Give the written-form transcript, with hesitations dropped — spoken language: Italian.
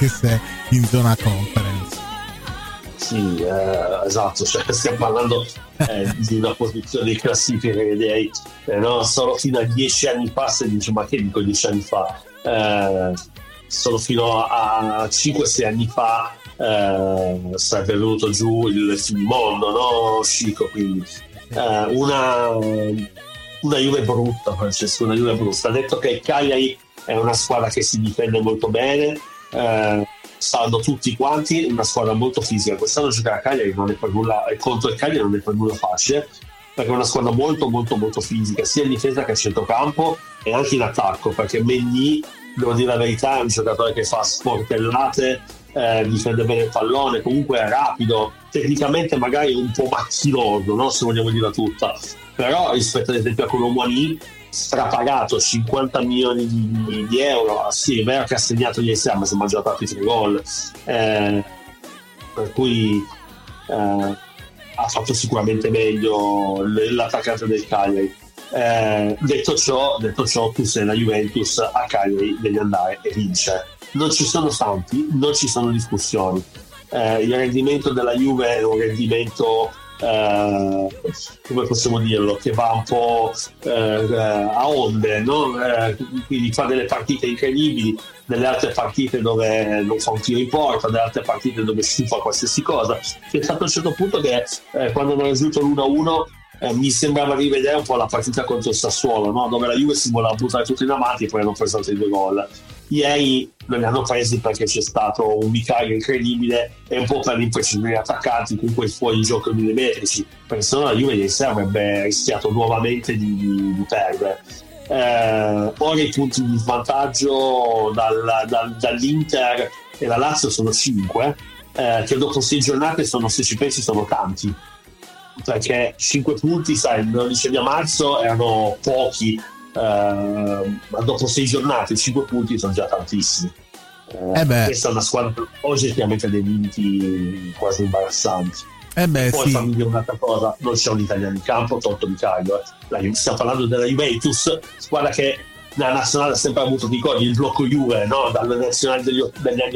anche se in zona conference. Sì, esatto, cioè stiamo parlando di una posizione di classifica che direi no? Solo fino a 10 anni fa, se dice, ma che dico 10 anni fa, solo fino a 5-6 anni fa sarebbe venuto giù il finimondo, no? Chico, quindi una Juve brutta, Francesco, una Juve brutta. Ha detto che il Cagliari è una squadra che si difende molto bene, sanno tutti quanti, una squadra molto fisica. Quest'anno giocare a Cagliari non è per nulla, contro il Cagliari non è per nulla facile, perché è una squadra molto molto molto fisica, sia in difesa che a centrocampo e anche in attacco, perché Mendy, devo dire la verità, è un giocatore che fa sportellate, difende bene il pallone, comunque è rapido, tecnicamente magari un po' macchinoso, no? Se vogliamo dirla tutta, però rispetto ad esempio a Colomboani, strapagato 50 milioni di euro, sì, è vero che ha segnato ieri sera, ma si è mangiato altri 3 gol, per cui ha fatto sicuramente meglio l'attaccante del Cagliari. Detto ciò, tu sei la Juventus, a Cagliari devi andare e vincere. Non ci sono santi, non ci sono discussioni. Il rendimento della Juve è un rendimento, come possiamo dirlo, che va un po' a onde, no? Quindi fa delle partite incredibili, delle altre partite dove non fa un tiro in porta, delle altre partite dove sciupa qualsiasi cosa. C'è stato a un certo punto che quando non è giunto l'1-1 mi sembrava rivedere un po' la partita contro il Sassuolo, no? Dove la Juve si voleva buttare tutti in avanti e poi hanno preso altri 2 gol. Ieri non li hanno presi perché c'è stato un vicario incredibile e un po' per l'imprecisione degli attaccanti, con quei fuorigioco millimetrici, perché sennò la Juve ieri sera avrebbe rischiato nuovamente di perdere. Ora i punti di svantaggio dall'Inter e la Lazio sono 5, che dopo 6 giornate sono, se ci pensi, sono tanti, perché 5 punti, sai, il 12 di marzo erano pochi, ma dopo 6 giornate 5 punti sono già tantissimi. Questa è una squadra oggettivamente dei limiti quasi imbarazzanti. Poi Sì. fammi dire un'altra cosa, non c'è un italiano in campo, tolto Di Caio, stiamo parlando della Juventus, squadra che la nazionale ha sempre avuto, ricordi, il blocco Juve, no? Dalla nazionale degli anni